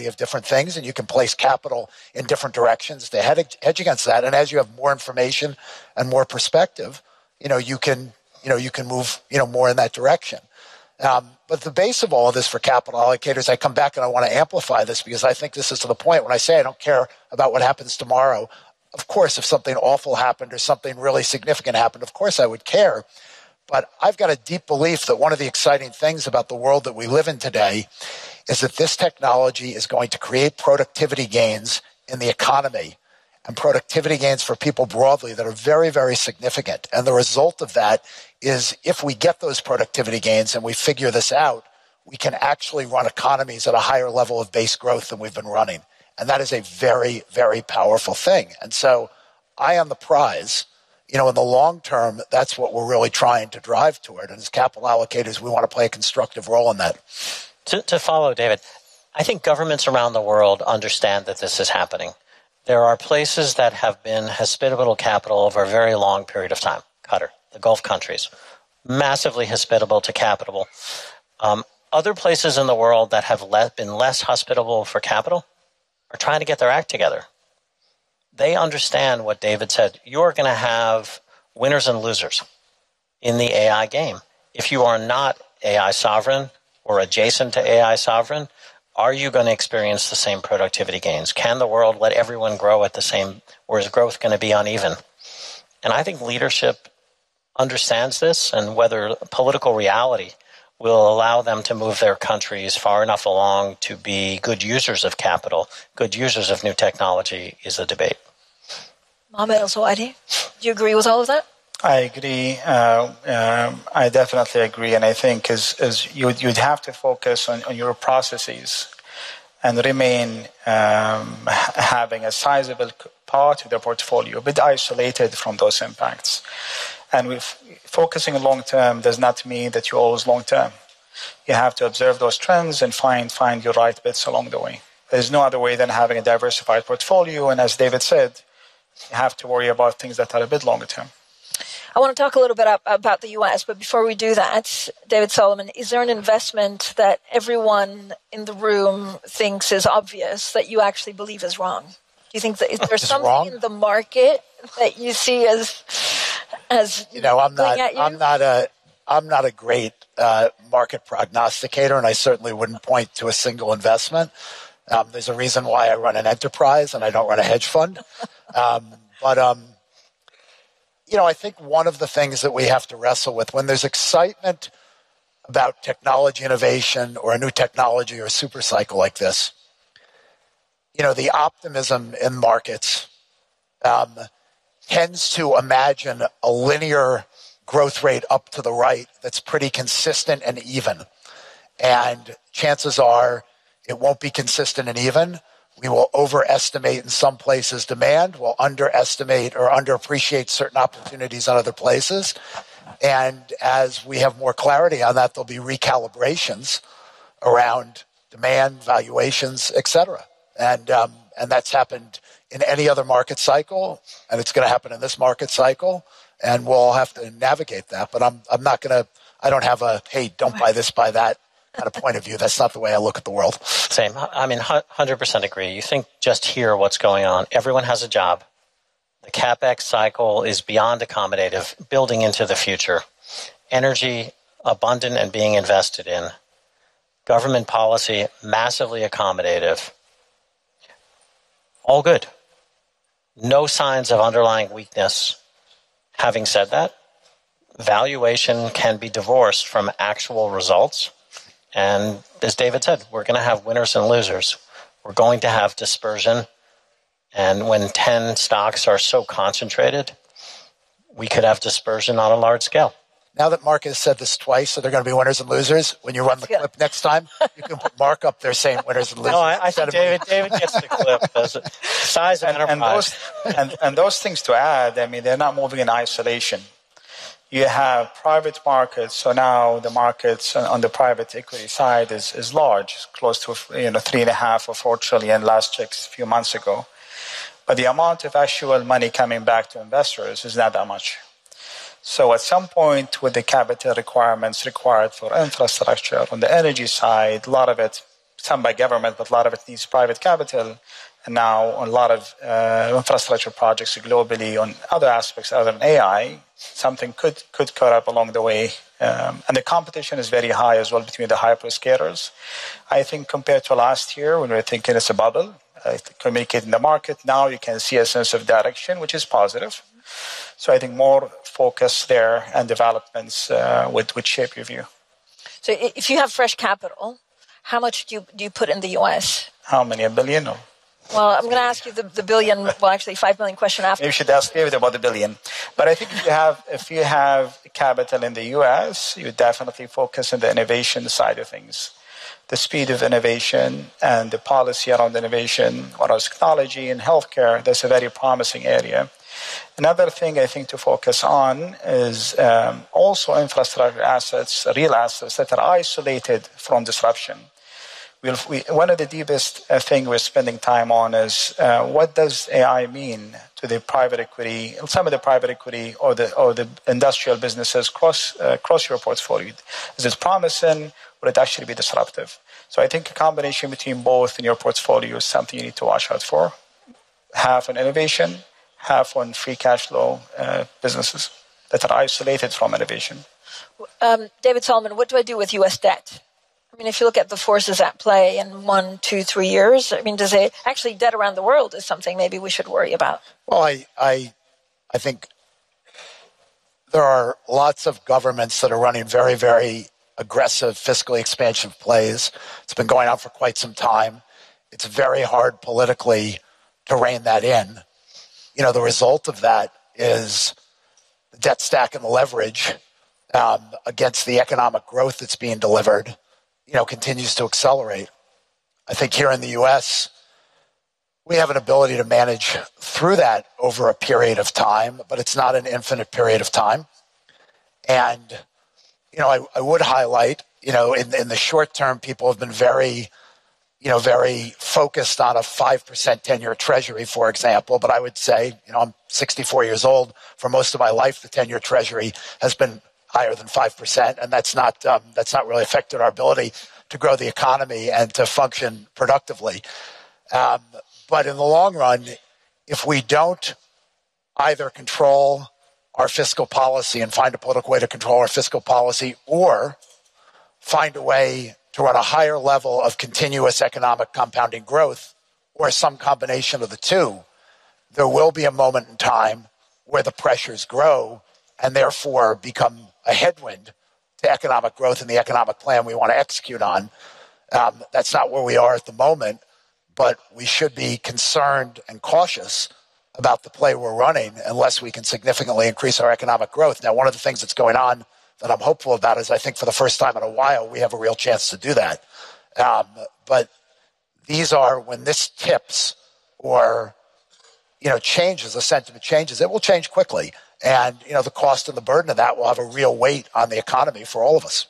variety of different things, and you can place capital in different directions to hedge against that. And as you have more information and more perspective, you can move, more in that direction. But the base of all of this for capital allocators, I come back and I want to amplify this because I think this is to the point when I say I don't care about what happens tomorrow. Of course, if something awful happened or something really significant happened, of course I would care. But I've got a deep belief that one of the exciting things about the world that we live in today is that this technology is going to create productivity gains in the economy and productivity gains for people broadly that are very, very significant. And the result of that is if we get those productivity gains and we figure this out, we can actually run economies at a higher level of base growth than we've been running. And that is a very, very powerful thing. And so eye on the prize. In the long term, that's what we're really trying to drive toward. And as capital allocators, we want to play a constructive role in that. To follow, David, I think governments around the world understand that this is happening. There are places that have been hospitable to capital over a very long period of time. Qatar, the Gulf countries, massively hospitable to capital. Other places in the world that have been less hospitable for capital are trying to get their act together. They understand what David said. You're going to have winners and losers in the AI game. If you are not AI sovereign or adjacent to AI sovereign, are you going to experience the same productivity gains? Can the world let everyone grow at the same, or is growth going to be uneven? And I think leadership understands this, and whether political reality will allow them to move their countries far enough along to be good users of capital, good users of new technology, is a debate. Mohamed Al-Suwaidi, do you agree with all of that? I agree. I definitely agree. And I think as you'd have to focus on your processes and remain having a sizable part of the portfolio, a bit isolated from those impacts. And focusing long term does not mean that you're always long term. You have to observe those trends and find your right bits along the way. There's no other way than having a diversified portfolio. And as David said, you have to worry about things that are a bit longer term. I want to talk a little bit about the U.S., but before we do that, David Solomon, is there an investment that everyone in the room thinks is obvious that you actually believe is wrong? Do you think that is there something wrong in the market that you see as I'm not a great market prognosticator, and I certainly wouldn't point to a single investment. There's a reason why I run an enterprise and I don't run a hedge fund. I think one of the things that we have to wrestle with when there's excitement about technology innovation or a new technology or a super cycle like this, the optimism in markets tends to imagine a linear growth rate up to the right that's pretty consistent and even. And chances are it won't be consistent and even. We will overestimate in some places demand. We'll underestimate or underappreciate certain opportunities in other places. And as we have more clarity on that, there'll be recalibrations around demand, valuations, et cetera. And that's happened in any other market cycle, and it's going to happen in this market cycle, and we'll have to navigate that. But I'm not going to, I don't have a, hey, don't buy this, buy that kind of point of view. That's not the way I look at the world. Same. 100% agree. You think just hear what's going on. Everyone has a job. The CapEx cycle is beyond accommodative, building into the future. Energy abundant and being invested in. Government policy massively accommodative. All good. No signs of underlying weakness. Having said that, valuation can be divorced from actual results. And as David said, we're going to have winners and losers. We're going to have dispersion. And when 10 stocks are so concentrated, we could have dispersion on a large scale. Now that Mark has said this twice, so they're going to be winners and losers. When you run the clip next time, you can put Mark up there saying winners and losers. No, I think David gets the clip. Size of enterprise. And those things to add, they're not moving in isolation. You have private markets, so now the markets on the private equity side is large, close to 3.5 or 4 trillion last check a few months ago. But the amount of actual money coming back to investors is not that much. So at some point, with the capital requirements required for infrastructure on the energy side, a lot of it some by government, but a lot of it needs private capital. And now on a lot of infrastructure projects globally on other aspects other than AI, something could cut up along the way. And the competition is very high as well between the hyperscalers. I think compared to last year when we were thinking it's a bubble, communicating the market, now you can see a sense of direction, which is positive. So I think more focus there and developments would shape your view. So if you have fresh capital, how much do you put in the U.S.? How many? $1 billion? Or? Well, I'm going to ask you the billion, well, actually 5 million question after. Maybe you should ask David about the billion. But I think if you have capital in the U.S., you definitely focus on the innovation side of things. The speed of innovation and the policy around innovation, or as technology and healthcare, that's a very promising area. Another thing I think to focus on is also infrastructure assets, real assets that are isolated from disruption. One of the deepest thing we're spending time on is what does AI mean to the private equity, some of the private equity or the industrial businesses across your portfolio? Is it promising? Will it actually be disruptive? So I think a combination between both in your portfolio is something you need to watch out for. Half on innovation, half on free cash flow businesses that are isolated from innovation. David Solomon, what do I do with U.S. debt? I mean, if you look at the forces at play in 1, 2, 3 years, I mean, actually debt around the world is something maybe we should worry about? Well, I think there are lots of governments that are running very, very aggressive fiscally expansive plays. It's been going on for quite some time. It's very hard politically to rein that in. You know, the result of that is the debt stack and the leverage against the economic growth that's being delivered, continues to accelerate. I think here in the U.S., we have an ability to manage through that over a period of time, but it's not an infinite period of time. And, I would highlight, in the short term, people have been very focused on a 5% 10-year treasury, for example. But I would say, I'm 64 years old. For most of my life, the 10-year treasury has been higher than 5%, and that's not really affected our ability to grow the economy and to function productively. But in the long run, if we don't either control our fiscal policy and find a political way to control our fiscal policy, or find a way to run a higher level of continuous economic compounding growth, or some combination of the two, there will be a moment in time where the pressures grow and therefore become a headwind to economic growth and the economic plan we want to execute on. That's not where we are at the moment, but we should be concerned and cautious about the play we're running unless we can significantly increase our economic growth. Now, one of the things that's going on that I'm hopeful about is I think for the first time in a while, we have a real chance to do that. But these are, when this tips or, changes, the sentiment changes, it will change quickly. And, the cost and the burden of that will have a real weight on the economy for all of us.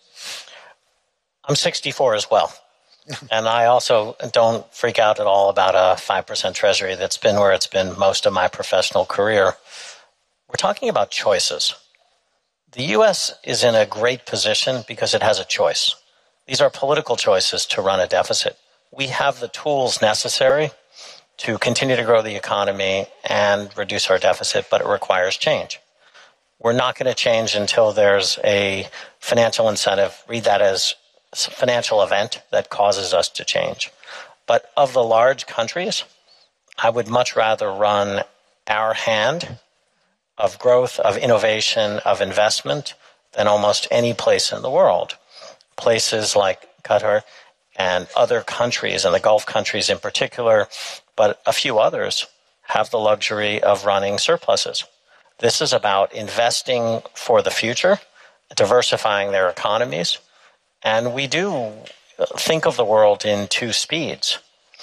I'm 64 as well. And I also don't freak out at all about a 5% treasury that's been where it's been most of my professional career. We're talking about choices. The U.S. is in a great position because it has a choice. These are political choices to run a deficit. We have the tools necessary to continue to grow the economy and reduce our deficit, but it requires change. We're not going to change until there's a financial incentive. Read that as a financial event that causes us to change. But of the large countries, I would much rather run our hand of growth, of innovation, of investment than almost any place in the world. Places like Qatar and other countries, and the Gulf countries in particular, but a few others, have the luxury of running surpluses. This is about investing for the future, diversifying their economies, and we do think of the world in two speeds.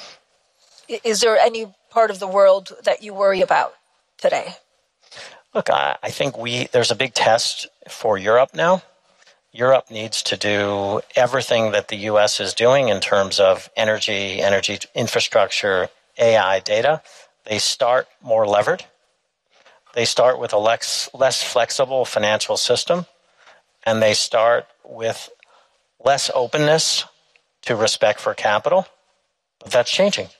Is there any part of the world that you worry about today? Look, I think there's a big test for Europe now. Europe needs to do everything that the U.S. is doing in terms of energy infrastructure, AI, data. They start more levered. They start with a less flexible financial system, and they start with less openness to respect for capital. But that's changing.